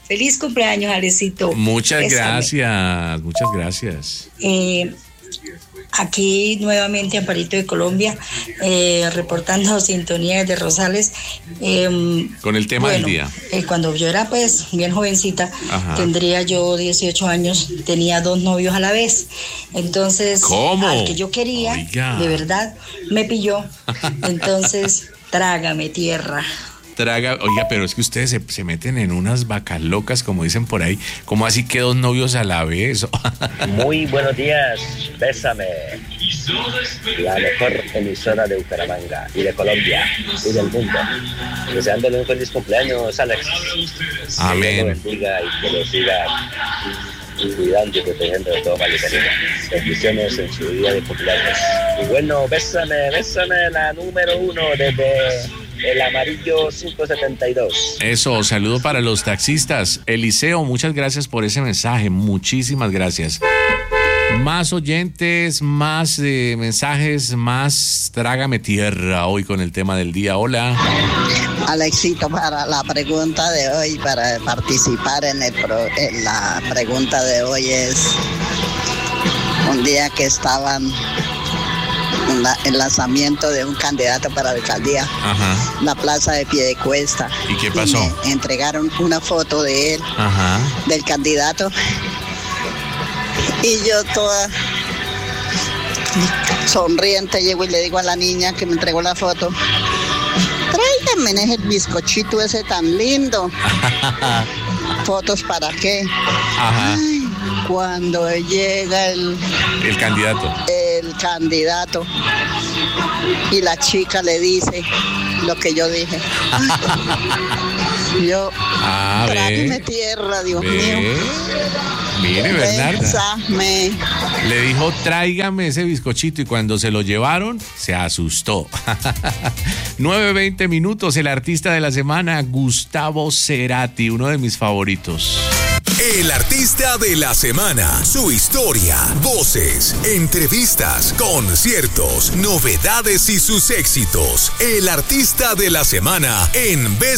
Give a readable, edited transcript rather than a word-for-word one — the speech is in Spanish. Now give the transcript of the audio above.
Feliz cumpleaños, Alecito. Muchas Bésame. gracias, muchas gracias. Aquí nuevamente Amparito de Colombia, reportando sintonías de Rosales. Con el tema del día. Cuando yo era pues bien jovencita, Ajá. tendría yo 18 años, tenía 2 novios a la vez. Entonces, ¿Cómo? al que yo quería, Oiga. de verdad, me pilló. Entonces, trágame tierra. Oiga, pero es que ustedes se meten en unas vacas locas, como dicen por ahí. ¿Cómo así que 2 novios a la vez? Muy buenos días, Bésame, la mejor emisora de Bucaramanga y de Colombia y del mundo. Deseándole un feliz cumpleaños, Alex. Amén. Que Dios lo bendiga y que lo siga cuidando y protegiendo de todo mal y peligro. Bendiciones en su día de cumpleaños. Y bueno, bésame, la número 1 desde el amarillo 572. Eso, saludo para los taxistas. Eliseo, muchas gracias por ese mensaje, muchísimas gracias. Más oyentes, más mensajes, más trágame tierra hoy con el tema del día. Hola. Alexito, para la pregunta de hoy, para participar en la pregunta de hoy es un día que estaban en el lanzamiento de un candidato para la alcaldía, Ajá. la plaza de Piedecuesta. ¿Y qué pasó? Me entregaron una foto de él, Ajá. del candidato, y yo toda sonriente llego y le digo a la niña que me entregó la foto: tráigame el bizcochito ese tan lindo. ¿Fotos para qué? Ajá. Ay, cuando llega El candidato. el candidato y la chica le dice lo que yo dije. Yo, trágueme tierra, Dios mío. Mire, Bernarda. Bésame. Le dijo, tráigame ese bizcochito, y cuando se lo llevaron, se asustó. 9:20 minutos, el artista de la semana, Gustavo Cerati, uno de mis favoritos. El artista de la semana, su historia, voces, entrevistas, conciertos, novedades y sus éxitos. El artista de la semana en